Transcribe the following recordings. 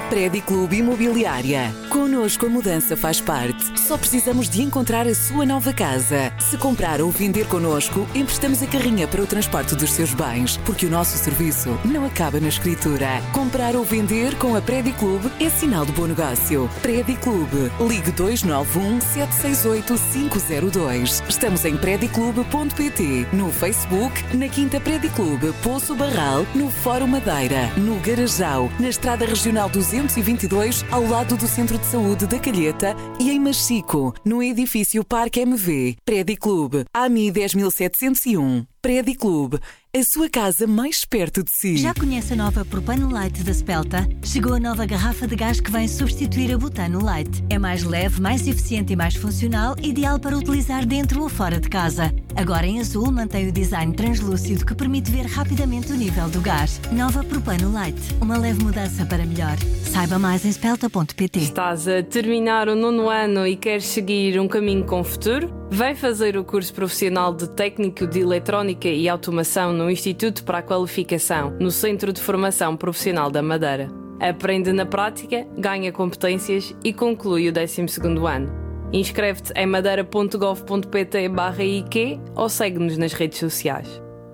Prédio Clube Imobiliária. Connosco a mudança faz parte. Só precisamos de encontrar a sua nova casa. Se comprar ou vender connosco, emprestamos a carrinha para o transporte dos seus bens, porque o nosso serviço não acaba na escritura. Comprar ou vender com a Prédio Clube é sinal de bom negócio. Prédio Clube. Ligue 291 768 502. Estamos em prediclube.pt, no Facebook, na Quinta Prédio Clube, Poço Barral, no Fórum Madeira, no Garajal, na Estrada Regional 222, ao lado do Centro de Saúde da Calheta e em Machico, no edifício Parque MV. Prédio Clube, AMI 10701. Prédio Clube, a sua casa mais perto de si. Já conhece a nova Propano Light da Spelta? Chegou a nova garrafa de gás que vem substituir a Butano Light. É mais leve, mais eficiente e mais funcional, ideal para utilizar dentro ou fora de casa. Agora em azul mantém o design translúcido que permite ver rapidamente o nível do gás. Nova Propano Light, uma leve mudança para melhor. Saiba mais em spelta.pt. Estás a terminar o 9º ano e queres seguir um caminho com futuro? Vem fazer o curso profissional de Técnico de Eletrónica e Automação no Instituto para a Qualificação, no Centro de Formação Profissional da Madeira. Aprende na prática, ganha competências e conclui o 12º ano. Inscreve-te em madeira.gov.pt/IQ ou segue-nos nas redes sociais.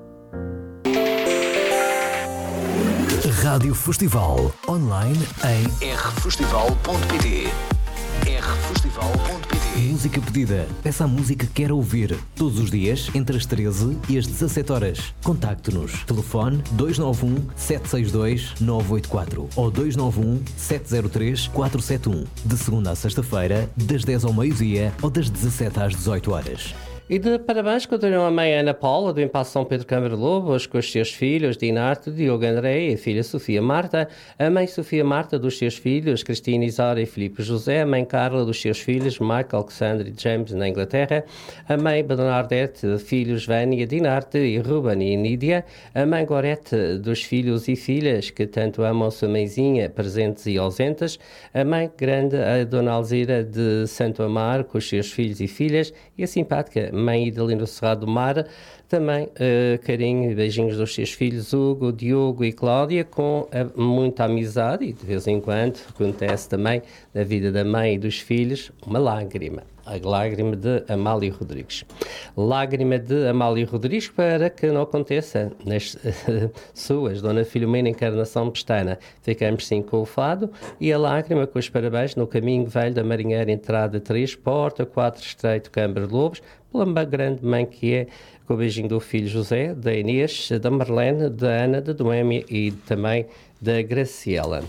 Rádio Festival, online em rfestival.pt. rfestival.pt. Música pedida. Peça a música que quer ouvir. Todos os dias, entre as 13 e as 17 horas. Contacte-nos. Telefone 291 762 984 ou 291 703 471. De segunda a sexta-feira, das 10 ao meio-dia ou das 17 às 18 horas. E de parabéns continuam a mãe Ana Paula, do Impasse São Pedro Câmara Lobos, com os seus filhos, Dinarte, Diogo André e a filha Sofia Marta, a mãe Sofia Marta, dos seus filhos, Cristina Isara e Filipe José, a mãe Carla, dos seus filhos, Michael, Alexandre e James, na Inglaterra, a mãe Bernadette, filhos Vânia, Dinarte e Ruben e Nídia, a mãe Gorete, dos filhos e filhas, que tanto amam sua mãezinha, presentes e ausentes, a mãe grande, a Dona Alzira de Santo Amaro, com os seus filhos e filhas, e a simpática mãe Idalina Serrado do Mar, também carinho e beijinhos dos seus filhos Hugo, Diogo e Cláudia, com muita amizade, e de vez em quando acontece também na vida da mãe e dos filhos uma lágrima. A lágrima de Amália Rodrigues. Lágrima de Amália Rodrigues para que não aconteça nas suas, Dona Filomena Encarnação Pestana. Ficamos sim com o fado e a lágrima com os parabéns no caminho velho da Marinheira, entrada 3, porta 4, estreito, Câmara de Lobos, pela grande mãe que é, com o beijinho do filho José, da Inês, da Marlene, da Ana, da Noémia e também da Graciela.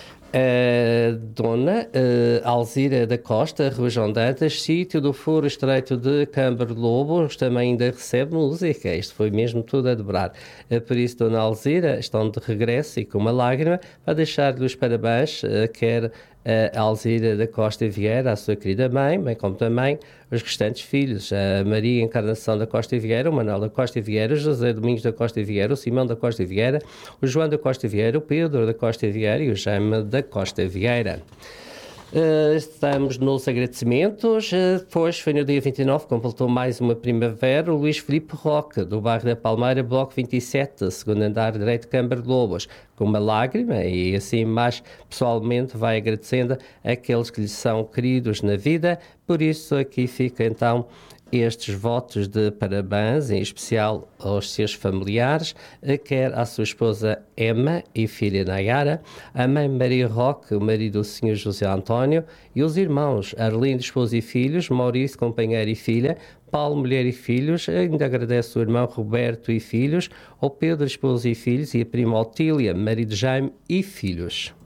A Dona Alzira da Costa, Rua João Dantas, sítio do Foro Estreito de Câmara de Lobos, também ainda recebe música. Isto foi mesmo tudo a dobrar. Por isso, Dona Alzira, estão de regresso e com uma lágrima, para deixar-lhe os parabéns, quer a Alzira da Costa Vieira, a sua querida mãe, bem como também os restantes filhos, a Maria Encarnação da Costa Vieira, o Manuel da Costa Vieira, o José Domingos da Costa Vieira, o Simão da Costa Vieira, o João da Costa Vieira, o Pedro da Costa Vieira e o Jaime da Costa Vieira. Estamos nos agradecimentos. Depois foi no dia 29, completou mais uma primavera, o Luís Filipe Roque, do bairro da Palmeira, bloco 27, segundo andar direito, Câmara de Lobos, com uma lágrima e assim mais pessoalmente vai agradecendo àqueles que lhe são queridos na vida. Por isso aqui fica então estes votos de parabéns, em especial aos seus familiares, quer à sua esposa Emma e filha Nayara, a mãe Maria Roque, o marido do Sr. José António, e os irmãos Arlindo, esposo e filhos, Maurício, companheiro e filha, Paulo, mulher e filhos, ainda agradece o irmão Roberto e filhos, ao Pedro, esposo e filhos, e a prima Otília, marido Jaime e filhos.